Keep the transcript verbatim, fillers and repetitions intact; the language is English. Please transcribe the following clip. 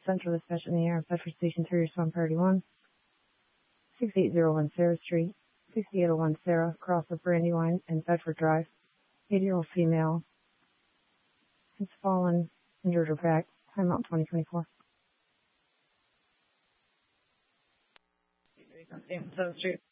Central Dispatch in the air, Bedford Station three, respond priority one. sixty-eight oh one Sarah Street, sixty-eight oh one Sarah, cross of Brandywine and Bedford Drive. eighty-year-old female has fallen, injured her back. Timeout twenty twenty-four. seventh Street.